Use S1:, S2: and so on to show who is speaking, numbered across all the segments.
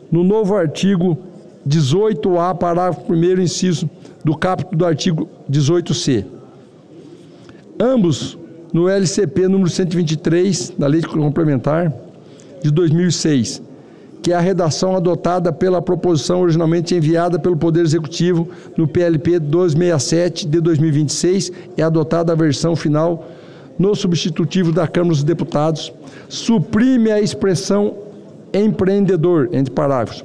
S1: no novo artigo 18A, parágrafo 1º, inciso do caput do artigo 18C. Ambos no LCP número 123, da Lei Complementar de 2006, que é a redação adotada pela proposição originalmente enviada pelo Poder Executivo no PLP 267 de 2026, é adotada a versão final no substitutivo da Câmara dos Deputados, suprime a expressão empreendedor, entre parágrafos,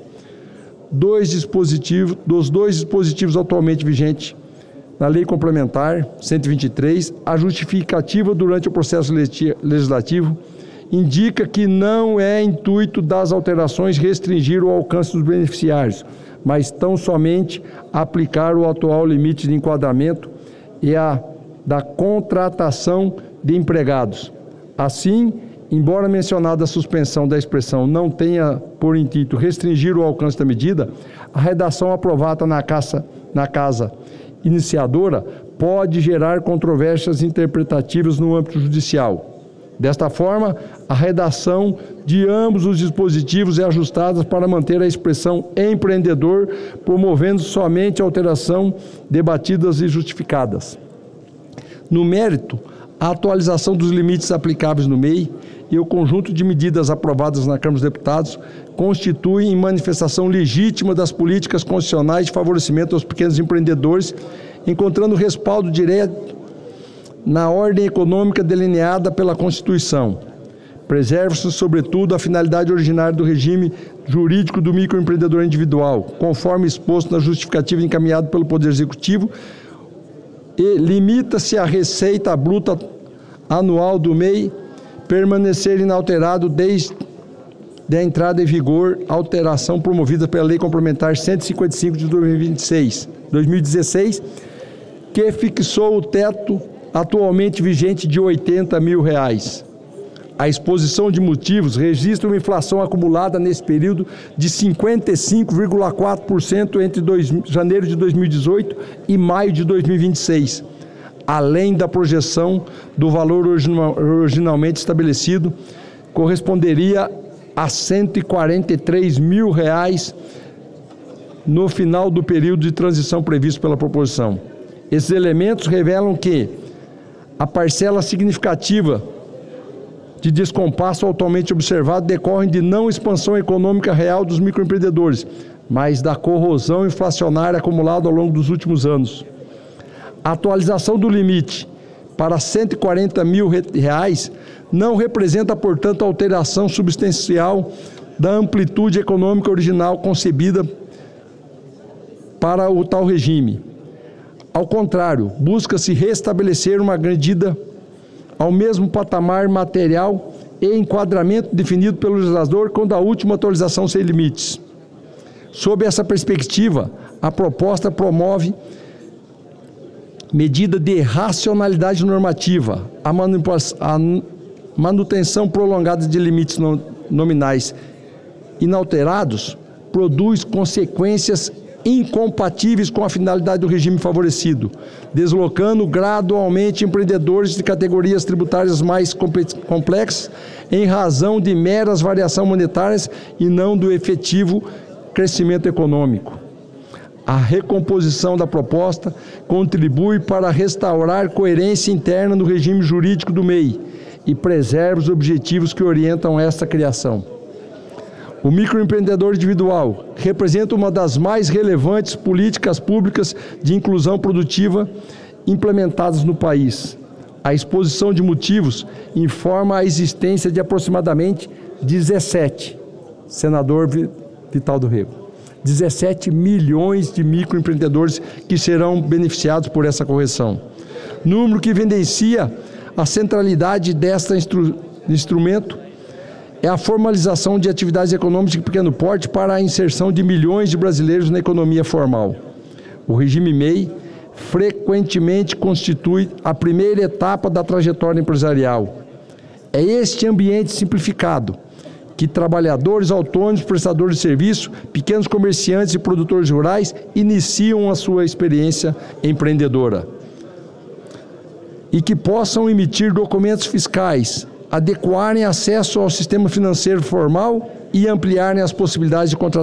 S1: dos dois dispositivos atualmente vigentes na Lei Complementar 123, a justificativa durante o processo legislativo indica que não é intuito das alterações restringir o alcance dos beneficiários, mas tão somente aplicar o atual limite de enquadramento e a da contratação de empregados. Assim, embora mencionada a suspensão da expressão não tenha por intuito restringir o alcance da medida, a redação aprovada na casa iniciadora pode gerar controvérsias interpretativas no âmbito judicial. Desta forma, a redação de ambos os dispositivos é ajustada para manter a expressão empreendedor, promovendo somente alteração debatidas e justificadas. No mérito, a atualização dos limites aplicáveis no MEI e o conjunto de medidas aprovadas na Câmara dos Deputados constituem manifestação legítima das políticas constitucionais de favorecimento aos pequenos empreendedores, encontrando respaldo direto na ordem econômica delineada pela Constituição. Preserva-se, sobretudo, a finalidade originária do regime jurídico do microempreendedor individual, conforme exposto na justificativa encaminhada pelo Poder Executivo, e limita-se a receita bruta anual do MEI permanecer inalterado desde a entrada em vigor, alteração promovida pela Lei Complementar 155 de 2016, que fixou o teto atualmente vigente de R$ 80 mil. A exposição de motivos registra uma inflação acumulada nesse período de 55,4% entre janeiro de 2018 e maio de 2026, além da projeção do valor originalmente estabelecido, corresponderia a R$ 143 mil no final do período de transição previsto pela proposição. Esses elementos revelam que a parcela significativa de descompasso atualmente observado decorrem de não expansão econômica real dos microempreendedores, mas da corrosão inflacionária acumulada ao longo dos últimos anos. A atualização do limite para R$ 140 mil não representa, portanto, alteração substancial da amplitude econômica original concebida para o tal regime. Ao contrário, busca-se restabelecer uma medida ao mesmo patamar material e enquadramento definido pelo legislador quando a última atualização sem limites. Sob essa perspectiva, a proposta promove medida de racionalidade normativa, a manutenção prolongada de limites nominais inalterados produz consequências incompatíveis com a finalidade do regime favorecido, deslocando gradualmente empreendedores de categorias tributárias mais complexas em razão de meras variações monetárias e não do efetivo crescimento econômico. A recomposição da proposta contribui para restaurar coerência interna no regime jurídico do MEI e preserva os objetivos que orientam esta criação. O microempreendedor individual representa uma das mais relevantes políticas públicas de inclusão produtiva implementadas no país. A exposição de motivos informa a existência de aproximadamente 17, senador Vital do Rego, 17 milhões de microempreendedores que serão beneficiados por essa correção. Número que evidencia a centralidade deste instrumento é a formalização de atividades econômicas de pequeno porte para a inserção de milhões de brasileiros na economia formal. O regime MEI frequentemente constitui a primeira etapa da trajetória empresarial. É este ambiente simplificado que trabalhadores autônomos, prestadores de serviço, pequenos comerciantes e produtores rurais iniciam a sua experiência empreendedora e que possam emitir documentos fiscais, adequarem acesso ao sistema financeiro formal e ampliarem as possibilidades de contratação